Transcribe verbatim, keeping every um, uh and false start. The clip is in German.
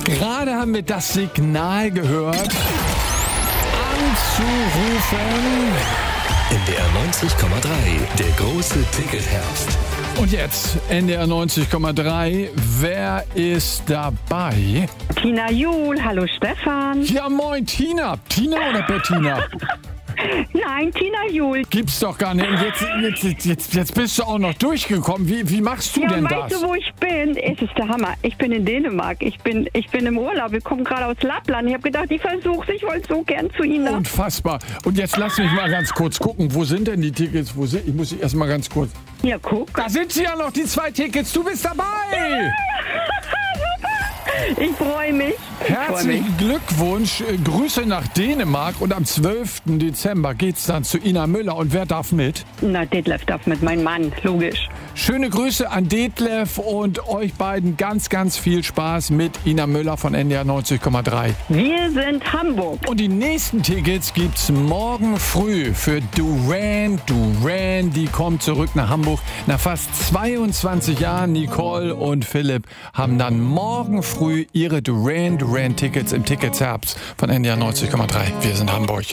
Gerade haben wir das Signal gehört. Anzurufen. N D R neunzig Komma drei, der große Ticketherbst. Und jetzt N D R neunzig Komma drei. Wer ist dabei? Tina Juhl, hallo Stefan. Ja, moin, Tina. Tina oder Bettina? Nein, Tina Juhl. Gibt's doch gar nicht. Und Jetzt, jetzt, jetzt, jetzt bist du auch noch durchgekommen. Wie, wie machst du Ja, denn weißt das? du, wo ich bin? Es ist der Hammer. Ich bin in Dänemark. Ich bin, ich bin im Urlaub. Wir kommen gerade aus Lappland. Ich habe gedacht, ich versuche Ich wollte so gern zu Ihnen. Unfassbar. Und jetzt lass mich mal ganz kurz gucken. Wo sind denn die Tickets? Wo sind? Ich muss erst mal ganz kurz. Ja, guck. Da sind sie ja noch, die zwei Tickets. Du bist dabei. Ich freue mich. Ich freu mich. Herzlichen Glückwunsch. Äh, Grüße nach Dänemark. Und am zwölften Dezember geht's dann zu Ina Müller. Und wer darf mit? Na, Detlef darf mit, mein Mann. Logisch. Schöne Grüße an Detlef und euch beiden ganz, ganz viel Spaß mit Ina Müller von N D R neunzig Komma drei. Wir sind Hamburg. Und die nächsten Tickets gibt's morgen früh für Duran Duran. Die kommt zurück nach Hamburg. Nach fast zweiundzwanzig Jahren, Nicole und Philipp haben dann morgen früh ihre Duran Duran Tickets im Ticketsherbst von N D R neunzig Komma drei. Wir sind Hamburg.